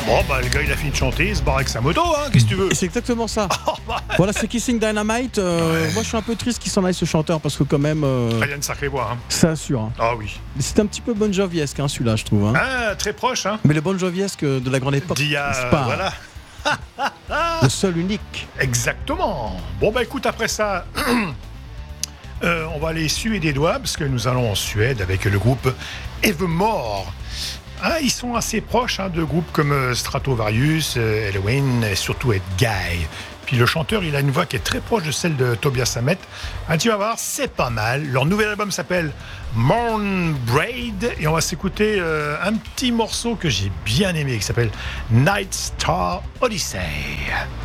Bon, bah, le gars, il a fini de chanter, il se barre avec sa moto, hein, qu'est-ce que tu veux? Et c'est exactement ça. Oh, bah, Voilà, c'est Kissing Dynamite. Moi, je suis un peu triste qu'il s'en aille, ce chanteur, parce que quand même, il a une sacrée voix, hein. ça assure. Hein. Ah oui. C'est un petit peu Bon Joviesque, hein, celui-là, je trouve. Hein. Ah, très proche, hein. Mais le Bon Joviesque de la grande époque, D'il y a, c'est pas voilà. le seul unique. Exactement. Bon, bah écoute, après ça, on va aller suer des doigts, parce que nous allons en Suède avec le groupe Evermore. Ah, ils sont assez proches de groupes comme Stratovarius, Helloween et surtout Ed Guy. Puis le chanteur, il a une voix qui est très proche de celle de Tobias Sammet. Ah, tu vas voir, c'est pas mal. Leur nouvel album s'appelle Morn Braid et on va s'écouter un petit morceau que j'ai bien aimé qui s'appelle Night Star Odyssey.